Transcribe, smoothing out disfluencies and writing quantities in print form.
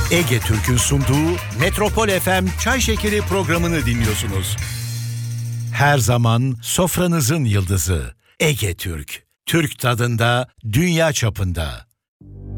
Ege Türk'ün sunduğu Metropol FM Çay Şekeri programını dinliyorsunuz. Her zaman sofranızın yıldızı Ege Türk. Türk tadında, dünya çapında.